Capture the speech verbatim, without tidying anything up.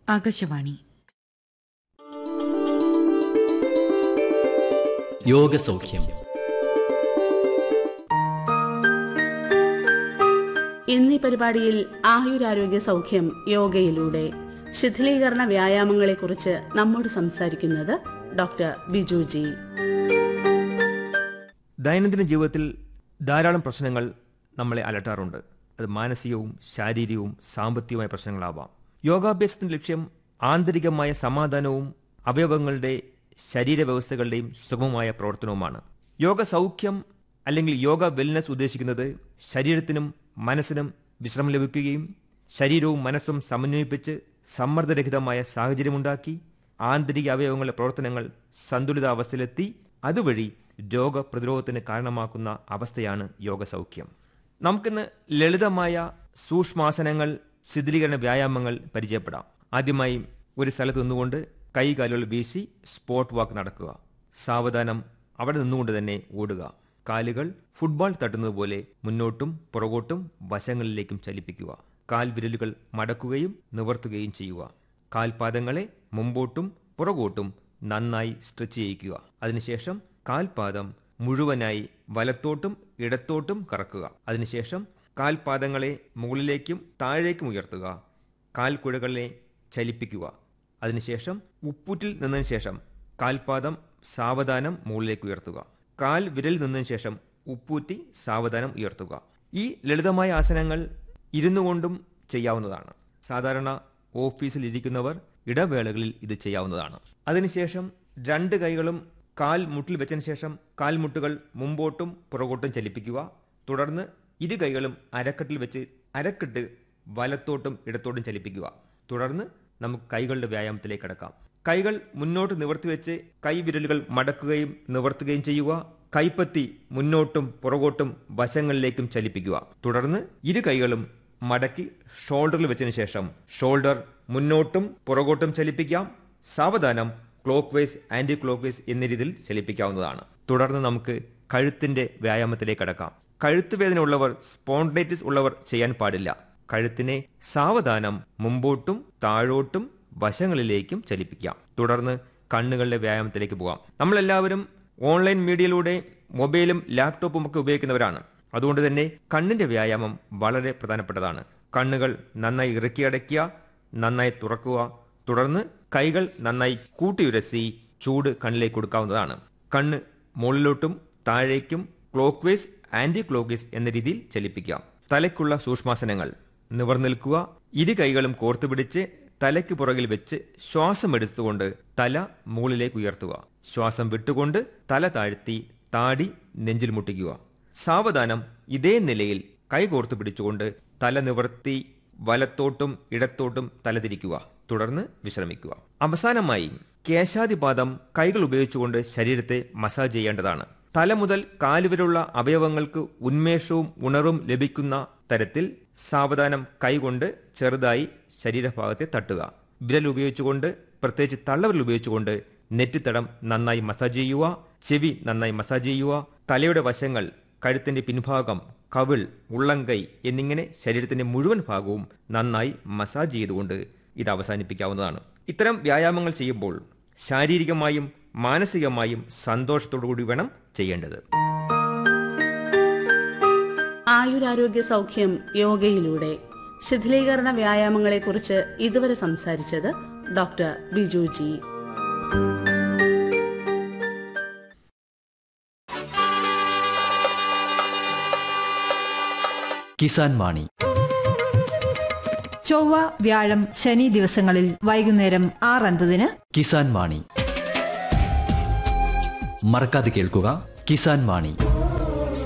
ആകാശവാണി. യോഗസൗഖ്യം. ഇന്നീ പരിപാടിയിൽ ആയുരാരോഗ്യ സൗഖ്യം യോഗയിലൂടെ ശിഥിലീകരണ വ്യായാമങ്ങളെക്കുറിച്ച് നമ്മോട് സംസാരിക്കുന്നത് ഡോക്ടർ ബിജു ജി. ദൈനംദിന ജീവിതത്തിൽ ധാരാളം പ്രശ്നങ്ങൾ നമ്മളെ അലട്ടാറുണ്ട്. അത് മാനസികവും ശാരീരികവും സാമ്പത്തികവുമായ പ്രശ്നങ്ങളാവാം. യോഗാഭ്യാസത്തിന്റെ ലക്ഷ്യം ആന്തരികമായ സമാധാനവും അവയവങ്ങളുടെ ശരീരവ്യവസ്ഥകളുടെയും സുഗമമായ പ്രവർത്തനവുമാണ്. യോഗ സൗഖ്യം അല്ലെങ്കിൽ യോഗ വെൽനസ് ഉദ്ദേശിക്കുന്നത് ശരീരത്തിനും മനസ്സിനും വിശ്രമം ലഭിക്കുകയും ശരീരവും മനസ്സും സമന്വയിപ്പിച്ച് സമ്മർദ്ദരഹിതമായ സാഹചര്യമുണ്ടാക്കി ആന്തരിക അവയവങ്ങളുടെ പ്രവർത്തനങ്ങൾ സന്തുലിതാവസ്ഥയിലെത്തി അതുവഴി രോഗപ്രതിരോധത്തിന് കാരണമാക്കുന്ന അവസ്ഥയാണ് യോഗസൗഖ്യം. നമുക്കിന്ന് ലളിതമായ സൂക്ഷ്മാസനങ്ങൾ, ശിഥിലീകരണ വ്യായാമങ്ങൾ പരിചയപ്പെടാം. ആദ്യമായി ഒരു സ്ഥലത്ത് നിന്നുകൊണ്ട് കൈകാലുകൾ വീശി സ്പോട്ട് വാക്ക് നടക്കുക. സാവധാനം അവിടെ നിന്നുകൊണ്ട് തന്നെ ഓടുക. കാലുകൾ ഫുട്ബോൾ തട്ടുന്നത് പോലെ മുന്നോട്ടും പുറകോട്ടും വശങ്ങളിലേക്കും ചലിപ്പിക്കുക. കാൽവിരലുകൾ മടക്കുകയും നിവർത്തുകയും ചെയ്യുക. കാൽപാദങ്ങളെ മുമ്പോട്ടും പുറകോട്ടും നന്നായി സ്ട്രെച്ച് ചെയ്യിക്കുക. അതിനുശേഷം കാൽപാദം മുഴുവനായി വലത്തോട്ടും ഇടത്തോട്ടും കറക്കുക. അതിനുശേഷം കാൽപാദങ്ങളെ മുകളിലേക്കും താഴേക്കും ഉയർത്തുക. കാൽക്കുഴകളെ ചലിപ്പിക്കുക. അതിനുശേഷം ഉപ്പൂറ്റിൽ നിന്നതിന് ശേഷം കാൽപാദം സാവധാനം മുകളിലേക്ക് ഉയർത്തുക. കാൽ വിരൽ നിന്നതിന് ശേഷം ഉപ്പൂറ്റി സാവധാനം ഉയർത്തുക. ഈ ലളിതമായ ആസനങ്ങൾ ഇരുന്നു കൊണ്ടും ചെയ്യാവുന്നതാണ്. സാധാരണ ഓഫീസിൽ ഇരിക്കുന്നവർ ഇടവേളകളിൽ ഇത് ചെയ്യാവുന്നതാണ്. അതിനുശേഷം രണ്ട് കൈകളും കാൽ മുട്ടിൽ വെച്ചതിന് ശേഷം കാൽമുട്ടുകൾ മുമ്പോട്ടും പുറകോട്ടും ചലിപ്പിക്കുക. തുടർന്ന് ഇരു കൈകളും അരക്കെട്ടിൽ വെച്ച് അരക്കെട്ട് വലത്തോട്ടും ഇടത്തോട്ടും ചലിപ്പിക്കുക. തുടർന്ന് നമുക്ക് കൈകളുടെ വ്യായാമത്തിലേക്ക് കടക്കാം. കൈകൾ മുന്നോട്ട് നിവർത്തി വെച്ച് കൈവിരലുകൾ മടക്കുകയും നിവർത്തുകയും ചെയ്യുക. കൈപ്പത്തി മുന്നോട്ടും പുറകോട്ടും വശങ്ങളിലേക്കും ചലിപ്പിക്കുക. തുടർന്ന് ഇരു കൈകളും മടക്കി ഷോൾഡറിൽ വെച്ചതിന് ശേഷം ഷോൾഡർ മുന്നോട്ടും പുറകോട്ടും ചലിപ്പിക്കാം. സാവധാനം clock vice, anti clock vice എന്ന രീതിയിൽ ചലിപ്പിക്കാവുന്നതാണ്. തുടർന്ന് നമുക്ക് കഴുത്തിന്റെ വ്യായാമത്തിലേക്ക് കടക്കാം. കഴുത്ത് വേദന ഉള്ളവർ, സ്പോണ്ടൈറ്റിസ് ഉള്ളവർ ചെയ്യാൻ പാടില്ല. കഴുത്തിനെ സാവധാനം മുമ്പോട്ടും താഴോട്ടും വശങ്ങളിലേക്കും ചലിപ്പിക്കാം. തുടർന്ന് കണ്ണുകളുടെ വ്യായാമത്തിലേക്ക് പോകാം. നമ്മളെല്ലാവരും ഓൺലൈൻ മീഡിയയിലൂടെ മൊബൈലും ലാപ്ടോപ്പും ഒക്കെ ഉപയോഗിക്കുന്നവരാണ്. അതുകൊണ്ട് തന്നെ കണ്ണിന്റെ വ്യായാമം വളരെ പ്രധാനപ്പെട്ടതാണ്. കണ്ണുകൾ നന്നായി ഇറുക്കിയടയ്ക്കുക, നന്നായി തുറക്കുക. തുടർന്ന് കൈകൾ നന്നായി കൂട്ടിയുരസി ചൂട് കണ്ണിലേക്ക് കൊടുക്കാവുന്നതാണ്. കണ്ണ് മുകളിലോട്ടും താഴേക്കും clock vice, anti clock vice എന്ന രീതിയിൽ ചലിപ്പിക്കാം. തലയ്ക്കുള്ള സൂക്ഷ്മാസനങ്ങൾ: നിവർന്നിൽക്കുക, ഇരു കൈകളും കോർത്തു പിടിച്ച് തലയ്ക്ക് പുറകിൽ വെച്ച് ശ്വാസം എടുത്തുകൊണ്ട് തല മുകളിലേക്ക് ഉയർത്തുക. ശ്വാസം വിട്ടുകൊണ്ട് തല താഴ്ത്തി താടി നെഞ്ചിൽ മുട്ടിക്കുക. സാവധാനം ഇതേ നിലയിൽ കൈ കോർത്തു പിടിച്ചുകൊണ്ട് തല നിവർത്തി വലത്തോട്ടും ഇടത്തോട്ടും തലതിരിക്കുക. തുടർന്ന് വിശ്രമിക്കുക. അവസാനമായി കേശാദിപാദം കൈകൾ ഉപയോഗിച്ചുകൊണ്ട് ശരീരത്തെ മസാജ് ചെയ്യേണ്ടതാണ്. തല മുതൽ കാലുവരെയുള്ള അവയവങ്ങൾക്ക് ഉന്മേഷവും ഉണർവും ലഭിക്കുന്ന തരത്തിൽ സാവധാനം കൈകൊണ്ട് ചെറുതായി ശരീരഭാഗത്തെ തട്ടുക. വിരൽ ഉപയോഗിച്ചുകൊണ്ട്, പ്രത്യേകിച്ച് തള്ളവിരൽ ഉപയോഗിച്ചുകൊണ്ട് നെറ്റിത്തടം നന്നായി മസാജ് ചെയ്യുക. ചെവി നന്നായി മസാജ് ചെയ്യുക. തലയുടെ വശങ്ങൾ, കഴുത്തിന്റെ പിൻഭാഗം, കവിൾ, ഉള്ളംകൈ എന്നിങ്ങനെ ശരീരത്തിന്റെ മുഴുവൻ ഭാഗവും നന്നായി മസാജ് ചെയ്തുകൊണ്ട് ഇത് അവസാനിപ്പിക്കാവുന്നതാണ്. ഇത്തരം വ്യായാമങ്ങൾ ചെയ്യുമ്പോൾ ശാരീരികമായും മാനസികമായും സന്തോഷത്തോടുകൂടി വേണം ചെയ്യേണ്ടത്. ആയുരാരോഗ്യ സൗഖ്യം യോഗയിലൂടെ ശിഥിലീകരണ വ്യായാമങ്ങളെക്കുറിച്ച് ഇതുവരെ സംസാരിച്ചത് ഡോക്ടർ ബിജു ജി. കിസാൻ വാണി. ചൊവ്വ, വ്യാഴം, ശനി ദിവസങ്ങളിൽ വൈകുന്നേരം ആറ് അൻപതിന് കിസാൻ വാണി. മറക്കാതെ കേൾക്കുക കിസാൻ വാണി.